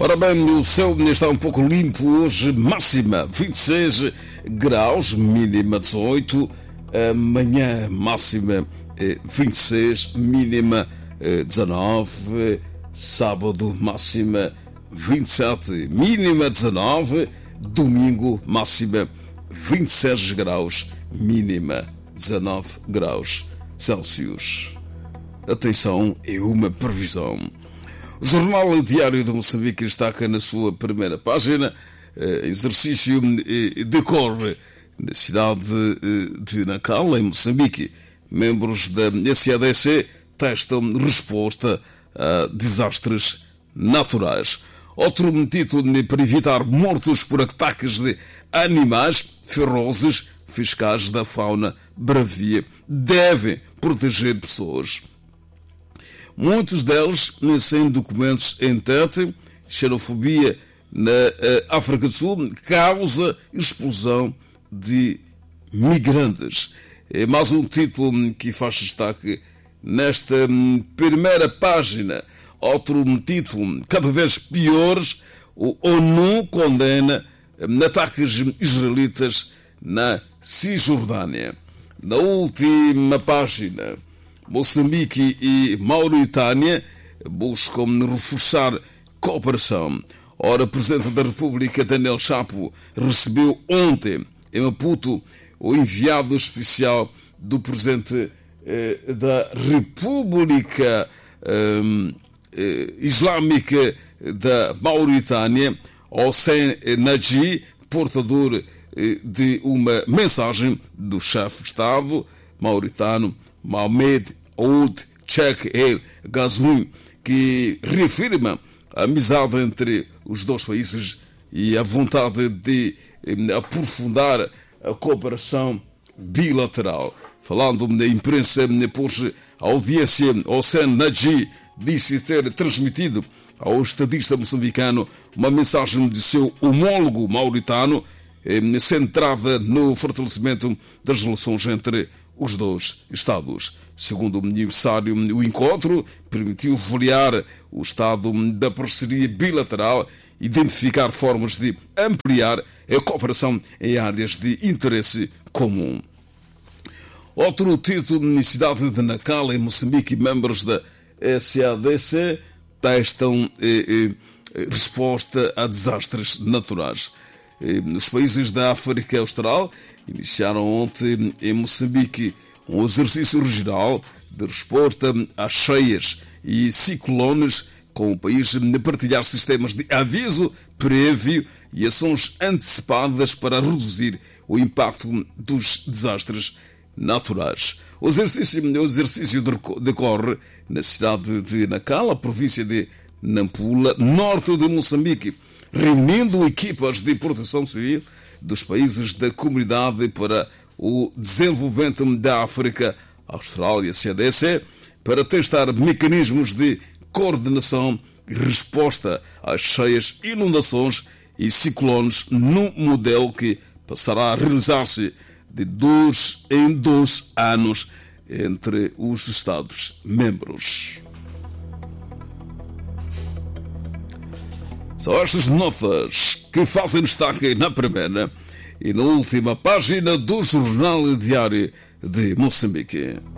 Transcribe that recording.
Ora bem, o céu está um pouco limpo hoje, máxima 26 graus, mínima 18, amanhã máxima 26, mínima 19, sábado máxima 27, mínima 19, domingo máxima 26 graus, mínima 19 graus Celsius. Atenção, é uma previsão. O Jornal Diário de Moçambique destaca na sua primeira página exercício decorre na cidade de Nacala, em Moçambique. Membros da SADC testam resposta a desastres naturais. Outro título para evitar mortos por ataques de animais ferozes, fiscais da fauna bravia devem proteger pessoas. Muitos deles sem documentos em tete. Xenofobia na África do Sul causa explosão de migrantes. É mais um título que faz destaque nesta primeira página. Outro título, cada vez piores, o ONU condena ataques israelitas na Cisjordânia. Na última página, Moçambique e Mauritânia buscam reforçar cooperação. Ora, o Presidente da República, Daniel Chapo, recebeu ontem, em Maputo, o enviado especial do Presidente da República Islâmica da Mauritânia, Hossein Naji, portador de uma mensagem do chefe de Estado mauritano, Mohamed Ould Cheikh El Ghazouani, que reafirma a amizade entre os dois países e a vontade de aprofundar a cooperação bilateral. Falando na imprensa, depois a audiência, Hossein Naji disse ter transmitido ao estadista moçambicano uma mensagem de seu homólogo mauritano centrada no fortalecimento das relações entre os dois Estados. Segundo o emissário, o encontro permitiu avaliar o estado da parceria bilateral, identificar formas de ampliar a cooperação em áreas de interesse comum. Outro título, na cidade de Nacala, em Moçambique, membros da SADC testam resposta a desastres naturais. Nos países da África Austral iniciaram ontem em Moçambique um exercício regional de resposta às cheias e ciclones, com o país a partilhar sistemas de aviso prévio e ações antecipadas para reduzir o impacto dos desastres naturais. O exercício decorre na cidade de Nacala, província de Nampula, norte de Moçambique, reunindo equipas de proteção civil dos países da Comunidade para o Desenvolvimento da África Austral e a SADC, para testar mecanismos de coordenação e resposta às cheias, inundações e ciclones num modelo que passará a realizar-se de 2 em 2 anos entre os Estados-membros. São estas notas que fazem destaque na primeira e na última página do Jornal Diário de Moçambique.